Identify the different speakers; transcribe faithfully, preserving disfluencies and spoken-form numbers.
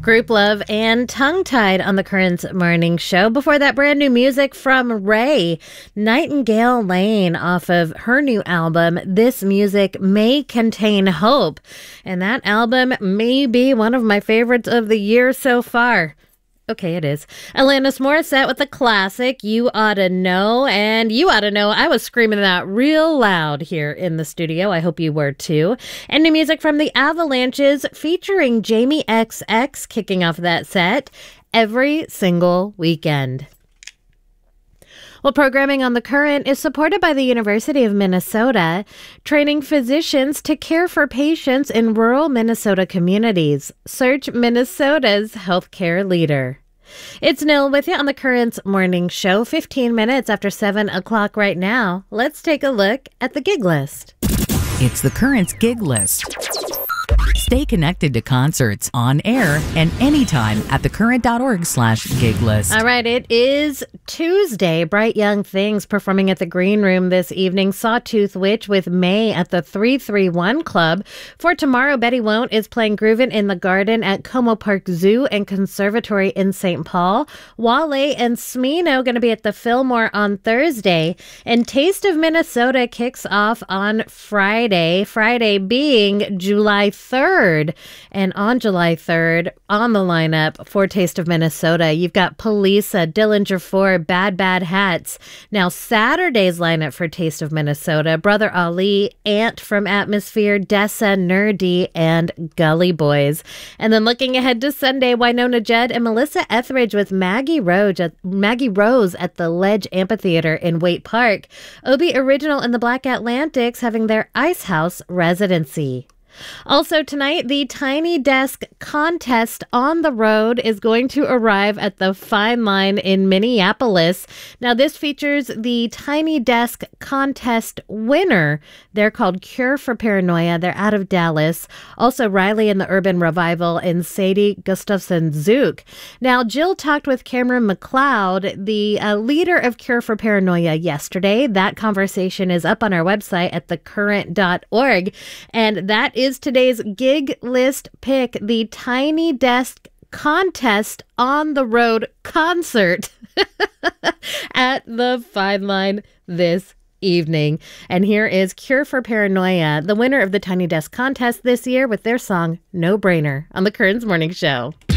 Speaker 1: Group Love and Tongue Tied on the Currents Morning Show. Before that, brand new music from Ray, Nightingale Lane, off of her new album, This Music May Contain Hope. And that album may be one of my favorites of the year so far. Okay, it is. Alanis Morissette with the classic, You Oughta Know. And you ought to know, I was screaming that real loud here in the studio. I hope you were too. And new music from the Avalanches featuring Jamie X X kicking off that set every single weekend. Well, programming on The Current is supported by the University of Minnesota, training physicians to care for patients in rural Minnesota communities. Search Minnesota's healthcare leader. It's Nil with you on The Currents Morning Show, fifteen minutes after seven o'clock right now. Let's take a look at the gig list.
Speaker 2: It's The Currents gig list. Stay connected to concerts on air and anytime at thecurrent.org slash gig list.
Speaker 1: All right, it is Tuesday. Bright Young Things performing at the Green Room this evening. Sawtooth Witch with May at the three three one Club. For tomorrow, Betty Won't is playing Groovin' in the Garden at Como Park Zoo and Conservatory in Saint Paul. Wale and Smino going to be at the Fillmore on Thursday. And Taste of Minnesota kicks off on Friday. Friday being July third. And on July third, on the lineup for Taste of Minnesota, you've got Polisa, Dillinger four, Bad Bad Hats. Now, Saturday's lineup for Taste of Minnesota, Brother Ali, Ant from Atmosphere, Dessa, Nerdy, and Gully Boys. And then looking ahead to Sunday, Winona Judd and Melissa Etheridge with Maggie Rose at, Maggie Rose at the Ledge Amphitheater in Waite Park. Obi Original and the Black Atlantics having their Ice House residency. Also tonight, the Tiny Desk Contest on the Road is going to arrive at the Fine Line in Minneapolis. Now, this features the Tiny Desk Contest winner. They're called Cure for Paranoia. They're out of Dallas. Also, Riley and the Urban Revival and Sadie Gustafson Zook. Now, Jill talked with Cameron McLeod, the uh, leader of Cure for Paranoia, yesterday. That conversation is up on our website at the current dot org. And that is is today's gig list pick, the Tiny Desk Contest on the Road concert at the Fine Line this evening. And here is Cure for Paranoia, the winner of the Tiny Desk Contest this year, with their song No Brainer on the Currents Morning Show.